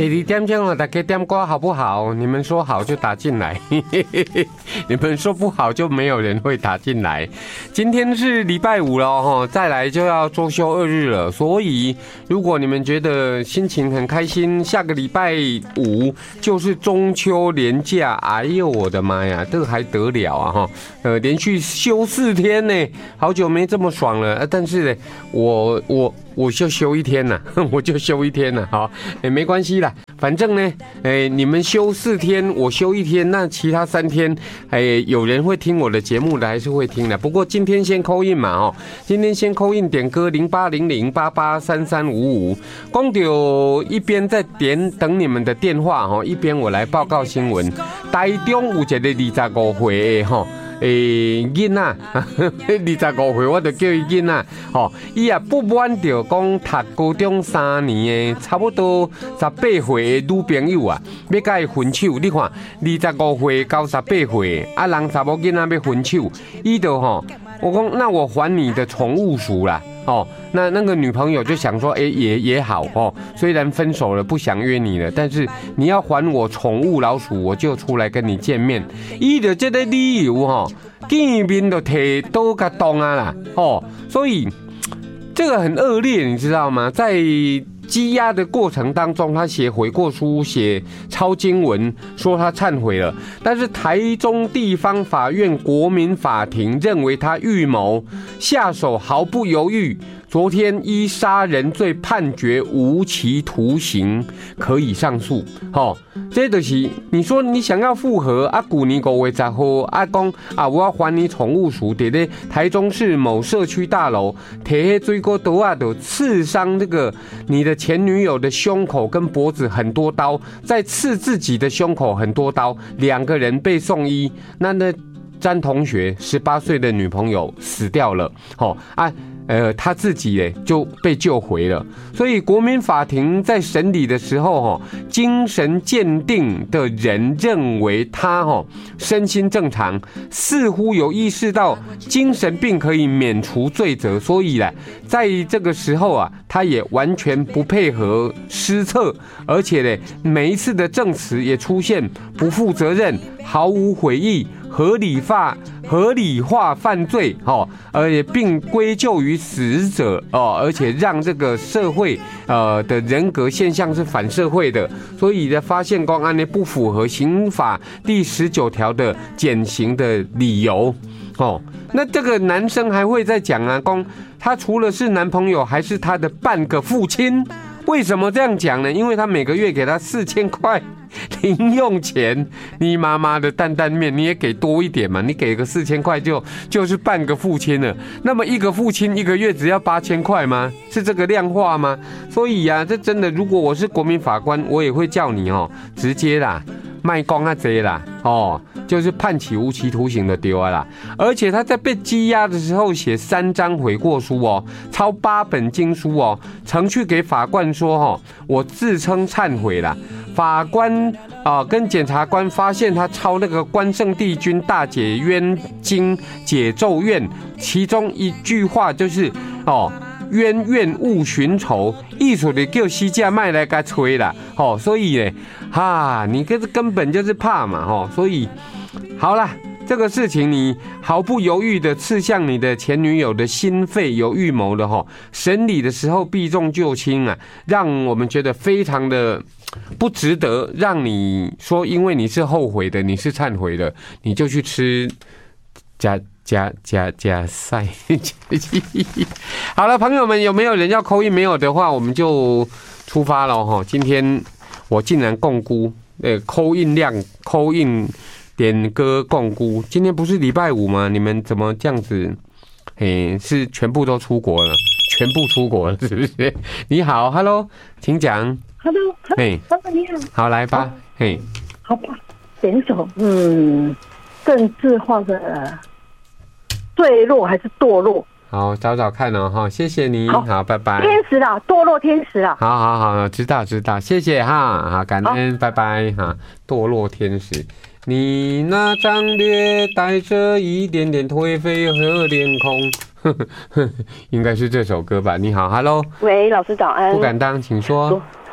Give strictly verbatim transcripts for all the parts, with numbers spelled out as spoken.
第二点钟啊，大家点歌好不好？你们说好就打进来，你们说不好就没有人会打进来。今天是礼拜五了哈，再来就要周休二日了，所以如果你们觉得心情很开心，下个礼拜五就是中秋连假，哎呦我的妈呀，这个还得了啊哈！呃，连续休四天呢，好久没这么爽了。但是呢，我我。我就休一天呐，我就休一天呐，好，也没关系啦，反正呢，哎，你们休四天，我休一天，那其他三天，哎，有人会听我的节目的，还是会听的。不过今天先call in嘛，哦，今天先call in点歌零八零零八八三三五五，光就一边在点等你们的电话哈，一边我来报告新闻。台中有一个二十五岁的哈。诶，囡仔，二十五岁，我就叫伊囡仔，吼，伊也不满着讲读高中三年的，差不多十八岁的女朋友啊，要甲伊分手。你看，二十五岁到十八岁，啊，人查某囡仔要分手，伊就吼，我讲那我还你的宠物鼠啦。哦，那那个女朋友就想说，哎、欸，也也好哦，虽然分手了，不想约你了，但是你要还我宠物老鼠，我就出来跟你见面。伊的这个理由哈，见面就提刀甲动啊啦，哦，所以这个很恶劣，你知道吗？在羁押的过程当中，他写悔过书，写抄经文，说他忏悔了。但是台中地方法院国民法庭认为他预谋下手毫不犹豫，昨天依杀人罪判决无期徒刑，可以上诉。哦，这就是你说你想要复合啊，旧年五月十号啊，讲啊，我要还你宠物鼠，在咧台中市某社区大楼，摕迄水果刀啊，就刺伤这个你的前女友的胸口跟脖子很多刀，再刺自己的胸口很多刀，两个人被送医。那那詹同学十八岁的女朋友死掉了，哦啊。呃，他自己呢就被救回了，所以国民法庭在审理的时候，哈，精神鉴定的人认为他哈身心正常，似乎有意识到精神病可以免除罪责，所以呢，在这个时候啊，他也完全不配合施策，而且呢，每一次的证词也出现不负责任、毫无悔意。合理化合理化犯罪，哦，而且并归咎于死者，哦，而且让这个社会呃的人格现象是反社会的，所以呢，发现公安呢不符合刑法第十九条的减刑的理由，哦，那这个男生还会再讲啊，公他除了是男朋友，还是他的半个父亲。为什么这样讲呢？因为他每个月给他四千块零用钱，你妈妈的担担面你也给多一点嘛，你给个四千块就就是半个父亲了。那么一个父亲一个月只要八千块吗？是这个量化吗？所以啊，这真的，如果我是国民法官，我也会叫你哦，直接啦。卖光啊贼啦，哦，就是判起无期徒刑的丢啊啦。而且他在被羁押的时候写三张悔过书哦，抄八本经书哦，呈去给法官说哦，我自称忏悔啦。法官啊、呃、跟检察官发现他抄那个关圣帝君大解冤经解咒怨，其中一句话就是哦。冤怨勿寻仇，意思的叫西架卖来该吹啦，哦，所以呢，哈，你这根本就是怕嘛，哦，所以好啦，这个事情你毫不犹豫的刺向你的前女友的心肺，有预谋的哈，审理的时候避重就轻啊，让我们觉得非常的不值得，让你说因为你是后悔的，你是忏悔的，你就去吃加。加加加赛，好了，朋友们，有没有人要call in？没有的话，我们就出发了哈。今天我竟然共估，呃，call in量，call in点歌共估。今天不是礼拜五吗？你们怎么这样子？哎，是全部都出国了，全部出国了，是不是？你好 ，Hello， 请讲。 Hello， 嘿，爸爸你好。 好，来吧，嘿。 好吧，点一首，嗯，政治化的。坠落还是堕落？ 好，找找看哦，哈，谢谢你，好，好拜拜。 天使啦，堕落天使啦。 好好好，知道知道，谢谢哈，好感恩，拜拜哈。堕落天使，你那张略带着一点点颓废和脸孔，呵呵呵，应该是这首歌吧？你好 ，Hello， 喂，老师早安。 不敢当，请说。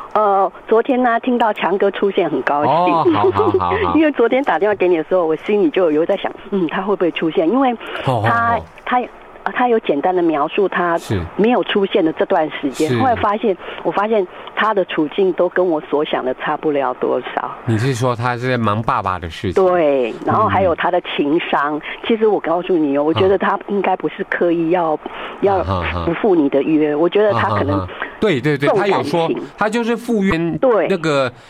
呃，昨天呢，听到强哥出现，很高兴。 哦，好好好好。 因为昨天打电话给你的时候，我心里就有在想，嗯，他会不会出现？因为他、哦哦、他。他有简单的描述他没有出现的这段时间，后来发现，我发现他的处境都跟我所想的差不了多少。 你是说他是在忙爸爸的事情？ 对，然后还有他的情商。嗯、其实我告诉你哦，我觉得他应该不是刻意要、啊、要不负你的约，我觉得他可能、啊啊啊、 对对对，他有说他就是赴约对那个。